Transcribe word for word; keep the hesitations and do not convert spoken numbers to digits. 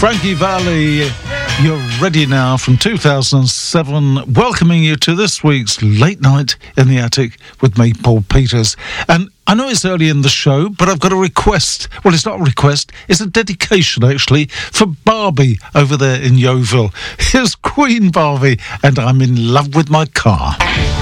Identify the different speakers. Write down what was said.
Speaker 1: Frankie Valli, you're ready now from two thousand seven, welcoming you to this week's Late Night in the Attic with me, Paul Peters. And I know it's early in the show, but I've got a request. Well, it's not a request, it's a dedication, actually, for Barbie over there in Yeovil. Here's Queen Barbie, and I'm in love with my car.